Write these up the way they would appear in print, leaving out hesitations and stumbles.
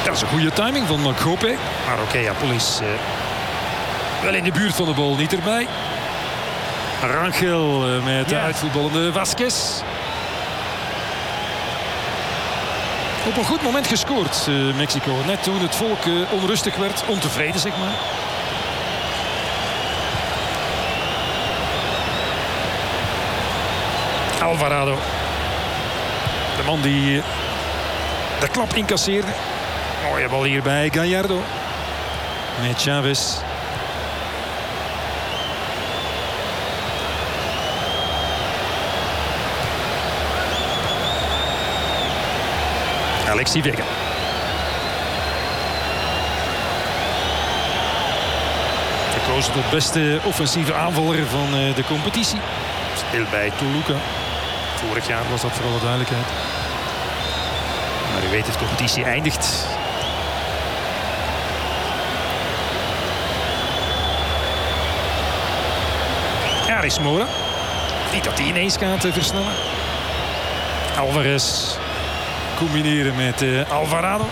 Dat is een goede timing van Gope. Maar oké, Apple is wel in de buurt van de bal, niet erbij. Rangel met de uitvoetballende Vasquez. Op een goed moment gescoord, Mexico. Net toen het volk onrustig werd, ontevreden zeg maar. Alvarado. De man die de klap incasseerde. Mooie bal hier bij Gallardo. Met Chavez. Alexis Vega. Gekozen tot beste offensieve aanvaller van de competitie. Speelt bij Toluca. Vorig jaar was dat voor alle duidelijkheid. Maar u weet, de competitie eindigt. Ja, daar is Mora. Niet dat hij ineens gaat versnellen. Alvarez. Combineren met Alvarado.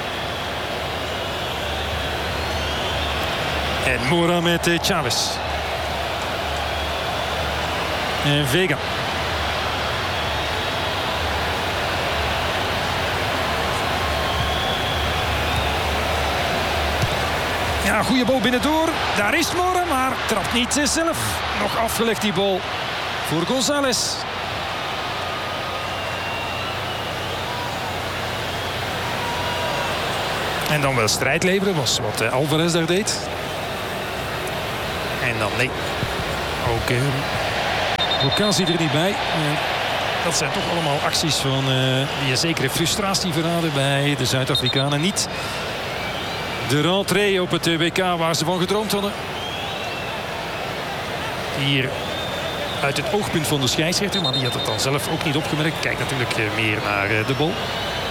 En Mora met Chavez. En Vega. Ja, goede bal binnendoor. Daar is Mora, maar trapt niet zelf. Nog afgelegd die bal voor González. En dan wel strijd leveren, was wat Alvarez daar deed. En dan nee. Ook Bocasi er niet bij. Dat zijn toch allemaal acties van die een zekere frustratie verraden bij de Zuid-Afrikanen. Niet de rentrée op het WK waar ze van gedroomd hadden. Hier uit het oogpunt van de scheidsrechter, maar die had het dan zelf ook niet opgemerkt. Kijkt natuurlijk meer naar de bal.